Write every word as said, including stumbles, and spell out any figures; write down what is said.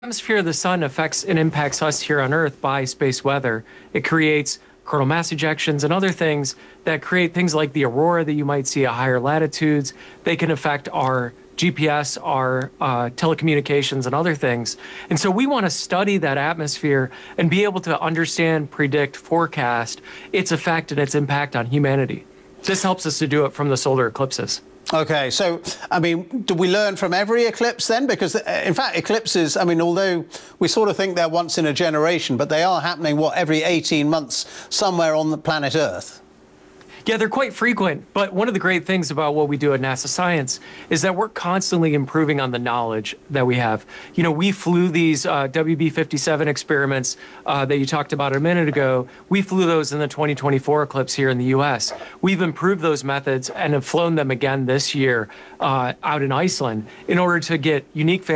atmosphere of the sun affects and impacts us here on Earth by space weather. It creates coronal mass ejections and other things that create things like the aurora that you might see at higher latitudes. They can affect our G P S, our uh, telecommunications, and other things. And so we want to study that atmosphere and be able to understand, predict, forecast its effect and its impact on humanity. This helps us to do it from the solar eclipses. Okay, so, I mean, do we learn from every eclipse then? Because, in fact, eclipses, I mean, although we sort of think they're once in a generation, but they are happening, what, every eighteen months somewhere on the planet Earth? Yeah, they're quite frequent, but one of the great things about what we do at NASA Science is that we're constantly improving on the knowledge that we have. You know, we flew these uh, W B fifty-seven experiments uh, that you talked about a minute ago. We flew those in the twenty twenty-four eclipse here in the U S. We've improved those methods and have flown them again this year uh, out in Iceland in order to get unique